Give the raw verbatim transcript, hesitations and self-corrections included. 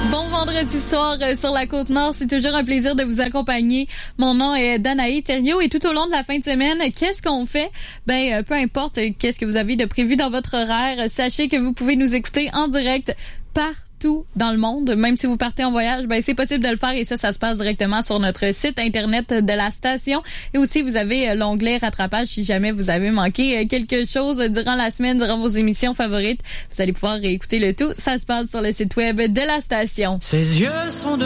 Bon vendredi soir euh, sur la Côte-Nord. C'est toujours un plaisir de vous accompagner. Mon nom est Danae Thériault et tout au long de la fin de semaine, qu'est-ce qu'on fait? Ben, euh, peu importe euh, qu'est-ce que vous avez de prévu dans votre horaire, sachez que vous pouvez nous écouter en direct partout dans le monde. Même si vous partez en voyage, ben c'est possible de le faire et ça, ça se passe directement sur notre site internet de la station. Et aussi, vous avez l'onglet rattrapage si jamais vous avez manqué quelque chose durant la semaine, durant vos émissions favorites. Vous allez pouvoir réécouter le tout. Ça se passe sur le site web de la station. Ses yeux sont de